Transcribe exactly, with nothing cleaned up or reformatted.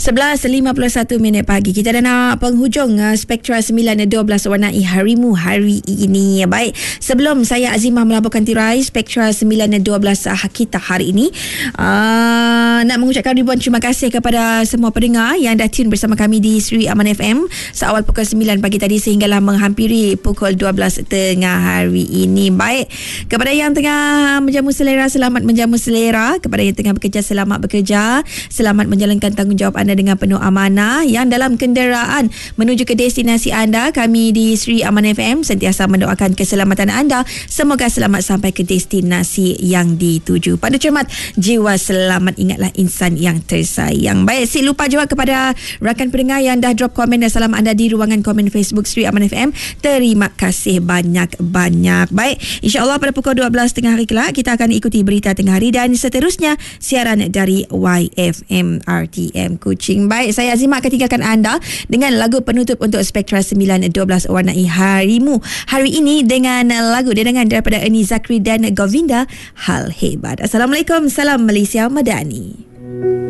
sebelas lima puluh satu minit pagi. Kita dah nak penghujung uh, Spectra sembilan dua belas warnai harimu hari ini. Baik, sebelum saya Azimah melaporkan tirai Spectra sembilan dua belas uh, kita hari ini, uh, nak mengucapkan ribuan terima kasih kepada semua pendengar yang dah tune bersama kami di Sri Aman F M seawal pukul sembilan pagi tadi sehinggalah menghampiri pukul dua belas tengah hari ini. Baik, kepada yang tengah menjamu selera, selamat menjamu selera. Kepada yang tengah bekerja, selamat bekerja. Selamat menjalankan tanggungjawab anda dengan penuh amanah. Yang dalam kenderaan menuju ke destinasi anda, kami di Sri Aman F M sentiasa mendoakan keselamatan anda. Semoga selamat sampai ke destinasi yang dituju. Pada cermat jiwa selamat, ingatlah insan yang tersayang. Baik, si lupa juga kepada rakan pendengar yang dah drop komen dan salam anda di ruangan komen Facebook Sri Aman F M. Terima kasih banyak-banyak. Baik, insya-Allah pada pukul dua belas tengah hari kelak kita akan ikuti berita tengah hari dan seterusnya siaran dari Y F M R T M Kuching. Baik, saya Azimah akan tinggalkan anda dengan lagu penutup untuk Spectra sembilan dua belas warnai harimu hari ini dengan lagu dendangan daripada Ernie Zakri dan Govinda, Hal Hebat. Assalamualaikum, salam Malaysia Madani.